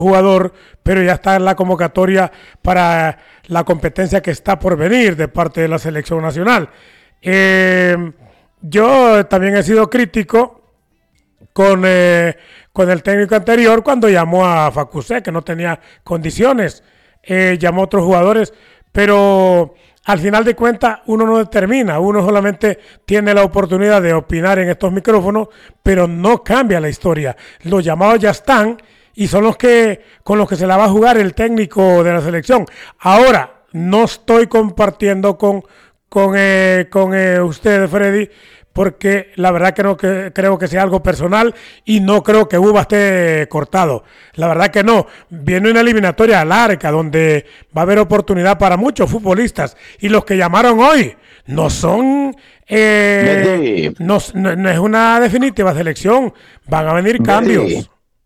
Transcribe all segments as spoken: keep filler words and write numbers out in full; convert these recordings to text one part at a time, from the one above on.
jugador, pero ya está en la convocatoria para la competencia que está por venir de parte de la selección nacional. Eh, yo también he sido crítico con, eh, con el técnico anterior cuando llamó a Facusé, que no tenía condiciones, eh, llamó a otros jugadores, pero al final de cuentas uno no determina, uno solamente tiene la oportunidad de opinar en estos micrófonos, pero no cambia la historia. Los llamados ya están y son los que con los que se la va a jugar el técnico de la selección. Ahora, no estoy compartiendo con, con, eh, con eh, usted, Freddy, porque la verdad que no que, creo que sea algo personal y no creo que Uva esté cortado. La verdad que no. Viene una eliminatoria larga donde va a haber oportunidad para muchos futbolistas y los que llamaron hoy no son... Eh, no, no, no es una definitiva selección. Van a venir cambios.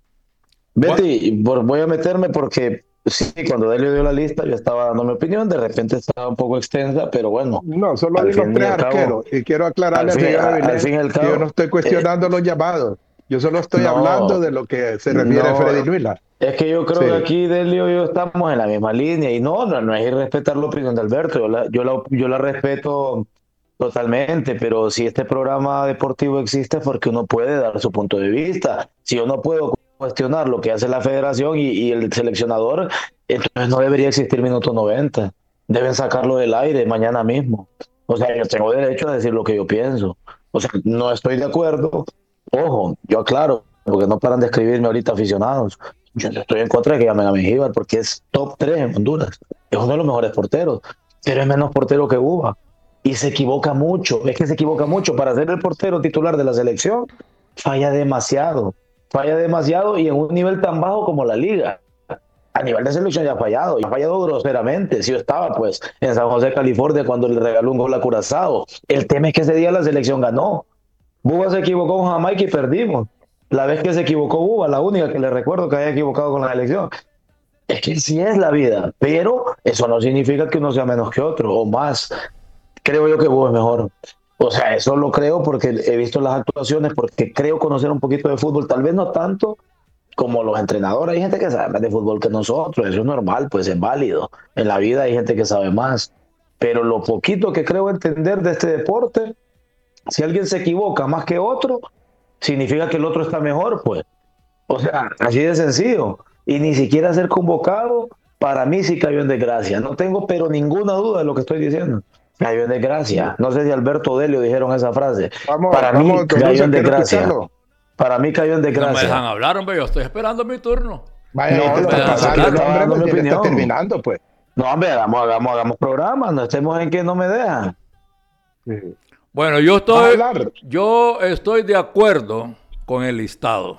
Betty, voy a meterme porque sí, cuando Delio dio la lista yo estaba dando mi opinión, de repente estaba un poco extensa, pero bueno. No, solo di los tres arqueros y quiero aclararle al señor Avilés que yo no estoy cuestionando eh, los llamados, yo solo estoy no, hablando de lo que se refiere no, a Freddy Nuila. Es que yo creo sí. que aquí Delio y yo estamos en la misma línea y no, no, no es irrespetar la opinión de Alberto, yo la, yo la, yo la respeto totalmente, pero si este programa deportivo existe es porque uno puede dar su punto de vista. Si yo no puedo cuestionar lo que hace la federación y, y el seleccionador, entonces no debería existir minuto noventa. Deben sacarlo del aire mañana mismo. O sea, yo tengo derecho a decir lo que yo pienso. O sea, no estoy de acuerdo. Ojo, yo aclaro, porque no paran de escribirme ahorita aficionados. Yo no estoy en contra de que llamen a Mengíbar porque es top tres en Honduras. Es uno de los mejores porteros, pero es menos portero que Uva. Y se equivoca mucho. Es que se equivoca mucho. Para ser el portero titular de la selección, falla demasiado. Falla demasiado y en un nivel tan bajo como la liga. A nivel de selección ya ha fallado, y ha fallado groseramente. Si yo estaba pues en San José, California, cuando le regaló un gol a Curazao. El tema es que ese día la selección ganó. Buba se equivocó con Jamaica y perdimos. La vez que se equivocó Buba, la única que le recuerdo que haya equivocado con la selección. Es que sí es la vida, pero eso no significa que uno sea menos que otro o más. Creo yo que Buba es mejor. O sea, eso lo creo porque he visto las actuaciones, porque creo conocer un poquito de fútbol, tal vez no tanto como los entrenadores. Hay gente que sabe más de fútbol que nosotros, eso es normal, pues es válido. En la vida hay gente que sabe más. Pero lo poquito que creo entender de este deporte, si alguien se equivoca más que otro, significa que el otro está mejor, pues. O sea, así de sencillo. Y ni siquiera ser convocado, para mí sí cayó en desgracia. No tengo pero ninguna duda de lo que estoy diciendo. Cayó en desgracia. No sé si Alberto o Delio dijeron esa frase. Vamos, para vamos, mí cayó en desgracia. Para mí cayó en desgracia. No me dejan hablar, hombre. Yo estoy esperando mi turno. Vaya, no, te no, está pasando, hablar, hombre, dando mi opinión. opinión. Terminando, pues. No, hombre, hagamos, hagamos, hagamos programas. No estemos en que no me dejan. Sí. Bueno, yo estoy, yo estoy de acuerdo con el listado.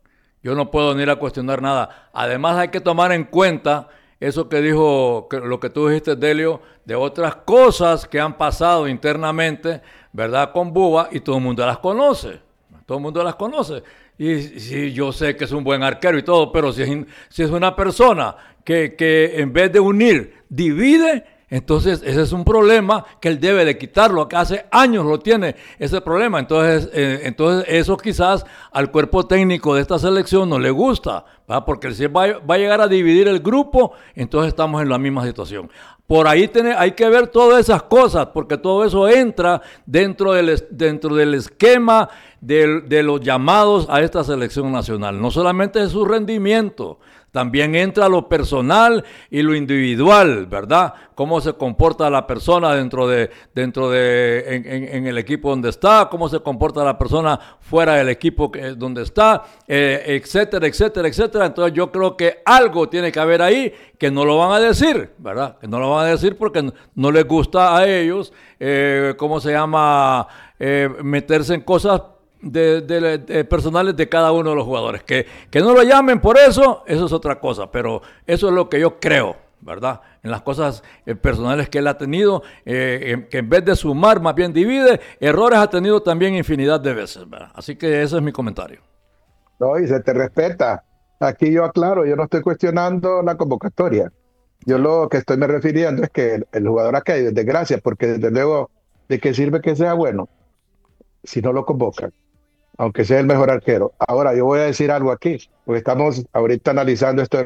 Yo no puedo ni ir a cuestionar nada. Además, hay que tomar en cuenta eso que dijo, que lo que tú dijiste, Delio, de otras cosas que han pasado internamente, ¿verdad? Con Buba, y todo el mundo las conoce. Todo el mundo las conoce. Y sí, yo sé que es un buen arquero y todo, pero si es, si es una persona que, que en vez de unir, divide, entonces ese es un problema que él debe de quitarlo, que hace años lo tiene ese problema. Entonces, eh, entonces eso quizás al cuerpo técnico de esta selección no le gusta, ¿verdad? Porque si va, va a llegar a dividir el grupo, entonces estamos en la misma situación. Por ahí tiene, hay que ver todas esas cosas, porque todo eso entra dentro del, dentro del esquema de, de los llamados a esta selección nacional. No solamente es su rendimiento, también entra lo personal y lo individual, ¿verdad? Cómo se comporta la persona dentro de, dentro de, en, en, en el equipo donde está, cómo se comporta la persona fuera del equipo que, donde está, eh, etcétera, etcétera, etcétera. Entonces yo creo que algo tiene que haber ahí que no lo van a decir, ¿verdad? Que no lo van a decir porque no, no les gusta a ellos, eh, ¿cómo se llama? Eh, meterse en cosas De, de, de personales de cada uno de los jugadores. Que, que no lo llamen por eso, eso es otra cosa, pero eso es lo que yo creo, ¿verdad? En las cosas eh, personales que él ha tenido, eh, en, que en vez de sumar, más bien divide, errores ha tenido también infinidad de veces, ¿verdad? Así que ese es mi comentario. No, y se te respeta. Aquí yo aclaro, yo no estoy cuestionando la convocatoria. Yo lo que estoy me refiriendo es que el, el jugador ha caído en desgracia, porque desde luego, ¿de qué sirve que sea bueno si no lo convocan? aunque sea el mejor arquero. Ahora, yo voy a decir algo aquí, porque estamos ahorita analizando esto